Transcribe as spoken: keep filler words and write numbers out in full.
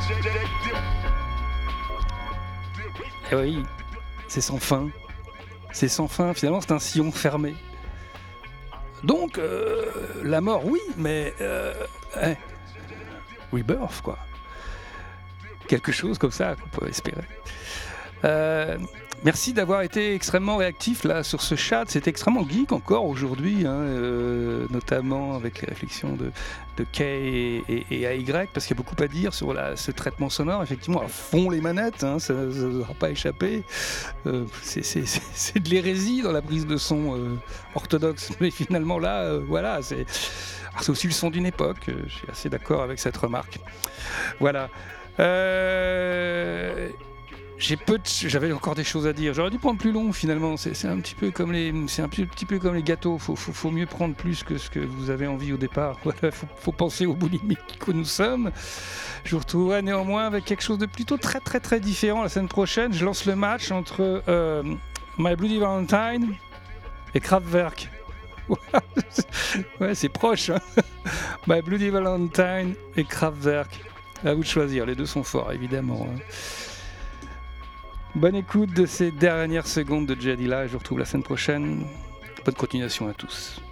Et oui, c'est sans fin. C'est sans fin, finalement c'est un sillon fermé. Donc, euh, la mort, oui, mais... Euh, eh, rebirth, quoi. Quelque chose comme ça qu'on peut espérer. Euh, merci d'avoir été extrêmement réactif là sur ce chat. C'est extrêmement geek encore aujourd'hui, hein, euh, notamment avec les réflexions de, de Kay et, et, et A Y, parce qu'il y a beaucoup à dire sur la, ce traitement sonore. Effectivement, à fond les manettes, hein, ça ne aura pas échappé. Euh, c'est, c'est, c'est, c'est de l'hérésie dans la prise de son euh, orthodoxe, mais finalement là, euh, voilà, c'est, alors, c'est aussi le son d'une époque. Je suis assez d'accord avec cette remarque. Voilà. Euh... J'ai peu de... J'avais encore des choses à dire. J'aurais dû prendre plus long finalement. C'est, c'est un petit peu comme les, c'est un petit, petit peu comme les gâteaux. Faut, faut, faut mieux prendre plus que ce que vous avez envie au départ. Voilà, faut, faut penser aux boulimiques que nous sommes. Je vous retrouverai néanmoins avec quelque chose de plutôt très très très différent la semaine prochaine. Je lance le match entre euh, My Bloody Valentine et Kraftwerk. Ouais, c'est proche. Hein. My Bloody Valentine et Kraftwerk. À vous de choisir. Les deux sont forts évidemment. Hein. Bonne écoute de ces dernières secondes de Jadila et je vous retrouve la semaine prochaine. Bonne continuation à tous.